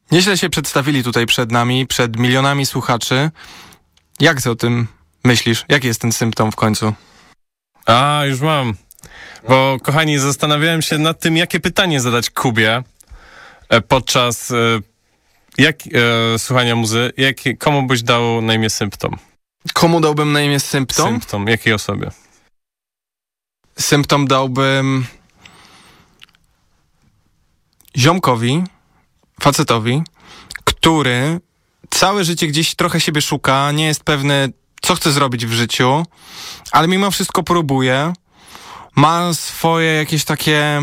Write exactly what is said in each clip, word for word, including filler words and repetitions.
Nieźle się przedstawili tutaj przed nami, przed milionami słuchaczy. Jak ty o tym myślisz? Jaki jest ten symptom w końcu? A, już mam. Bo, kochani, zastanawiałem się nad tym, jakie pytanie zadać Kubie podczas e, jak, e, słuchania muzy. Jak, komu byś dał na imię Symptom? Komu dałbym na imię Symptom? Symptom. Jakiej osobie? Symptom dałbym ziomkowi, facetowi, który całe życie gdzieś trochę siebie szuka, nie jest pewny, co chce zrobić w życiu, ale mimo wszystko próbuje. Ma swoje jakieś takie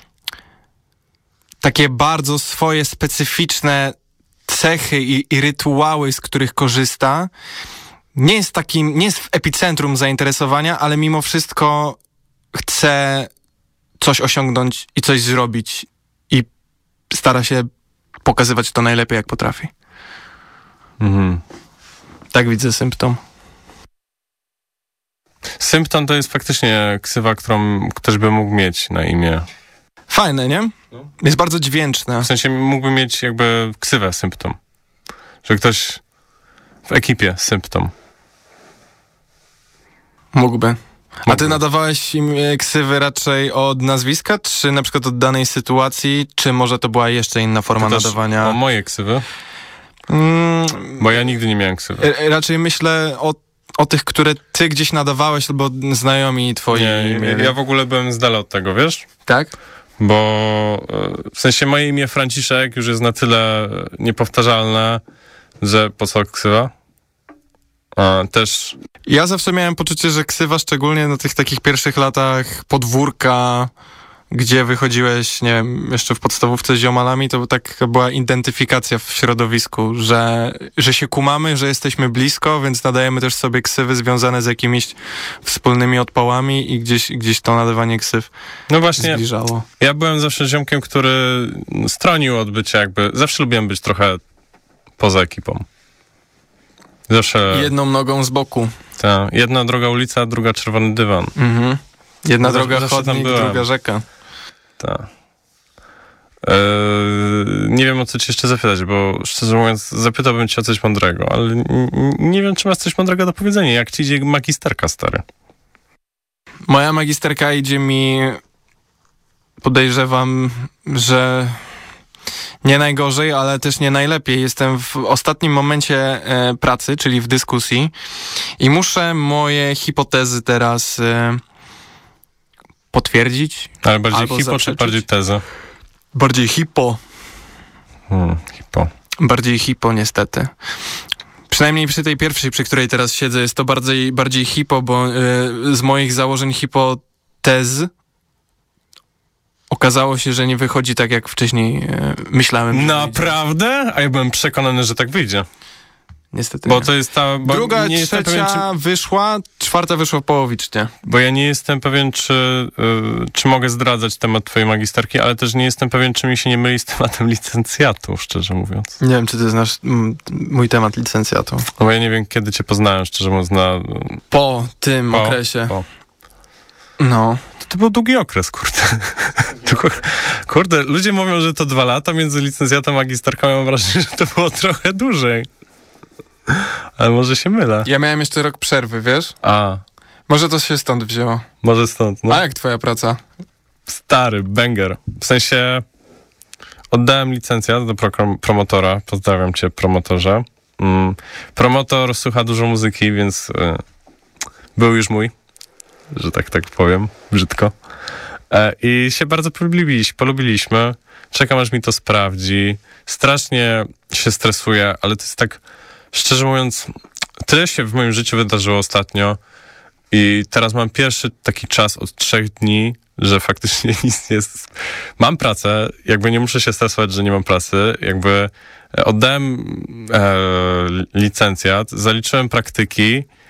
takie bardzo swoje specyficzne cechy i, i rytuały, z których korzysta. Nie jest takim, nie jest w epicentrum zainteresowania, ale mimo wszystko chce coś osiągnąć i coś zrobić i stara się pokazywać to najlepiej, jak potrafi. Mhm. Tak widzę Symptom. Symptom to jest faktycznie ksywa, którą ktoś by mógł mieć na imię. Fajne, nie? No. Jest bardzo dźwięczne. W sensie mógłby mieć jakby ksywę Symptom. Że ktoś w ekipie Symptom. Mógłby. A Mógłby. ty nadawałeś im ksywy raczej od nazwiska, czy na przykład od danej sytuacji, czy może to była jeszcze inna forma to nadawania? O moje ksywy? Mm, Bo ja nigdy nie miałem ksywy. r- raczej myślę o, o tych, które ty gdzieś nadawałeś, albo znajomi twoi Nie, mieli. ja w ogóle byłem z dala od tego, wiesz? Tak? Bo w sensie moje imię Franciszek już jest na tyle niepowtarzalne, że po co ksywa? A, też... Ja zawsze miałem poczucie, że ksywa, szczególnie na tych takich pierwszych latach podwórka, gdzie wychodziłeś, nie wiem, jeszcze w podstawówce z ziomalami, to tak była identyfikacja w środowisku, że, że się kumamy, że jesteśmy blisko, więc nadajemy też sobie ksywy związane z jakimiś wspólnymi odpałami i gdzieś, gdzieś to nadawanie ksyw No właśnie, zbliżało. ja byłem zawsze ziomkiem, który stronił od bycia jakby... Zawsze lubiłem być trochę poza ekipą. Zawsze... Jedną nogą z boku. Ta, jedna droga ulica, druga czerwony dywan. Mhm. Jedna No, droga zawsze tam chodnik, byłem. druga rzeka. Tak. Eee, nie wiem, o co cię jeszcze zapytać, bo szczerze mówiąc zapytałbym cię o coś mądrego, ale n- n- nie wiem, czy masz coś mądrego do powiedzenia. Jak ci idzie magisterka, stary? Moja magisterka idzie mi, podejrzewam, że nie najgorzej, ale też nie najlepiej. Jestem w ostatnim momencie e, pracy, czyli w dyskusji i muszę moje hipotezy teraz e, potwierdzić. Ale bardziej Albo hipo, czy zaprzeczyć? bardziej tezę? Bardziej hipo. Hmm, hipo. Bardziej hipo, niestety. Przynajmniej przy tej pierwszej, przy której teraz siedzę, jest to bardziej, bardziej hipo, bo e, z moich założeń hipotez okazało się, że nie wychodzi tak, jak wcześniej e, myślałem. że wyjdzie. Naprawdę? A ja byłem przekonany, że tak wyjdzie. Niestety Bo nie. to jest ta... Bo Druga, nie jestem trzecia pewien, czy, wyszła, czwarta wyszła połowicznie. bo ja nie jestem pewien, czy, y, czy mogę zdradzać temat twojej magisterki, ale też nie jestem pewien, czy mi się nie myli z tematem licencjatu, szczerze mówiąc. Nie wiem, czy ty znasz mm, mój temat licencjatu. No bo ja nie wiem, kiedy cię poznałem, szczerze mówiąc, na... Po tym Po, okresie. po. No. To, to był długi okres, kurde. Tylko, kurde, ludzie mówią, że to dwa lata między licencjatem a magisterką. Ja mam wrażenie, że to było trochę dłużej. Ale może się mylę. Ja miałem jeszcze rok przerwy, wiesz? A, Może to się stąd wzięło. może stąd. No. A jak twoja praca? Stary, banger. W sensie oddałem licencjat do pro- promotora. Pozdrawiam cię, promotorze. Mm. Promotor słucha dużo muzyki, więc y, był już mój, że tak tak powiem, brzydko. E, I się bardzo polubiliśmy, polubiliśmy. Czekam, aż mi to sprawdzi. Strasznie się stresuję, ale to jest tak, szczerze mówiąc, tyle się w moim życiu wydarzyło ostatnio i teraz mam pierwszy taki czas od trzech dni, że faktycznie nic nie jest. Mam pracę, jakby nie muszę się stresować, że nie mam pracy, jakby oddałem e, licencjat, zaliczyłem praktyki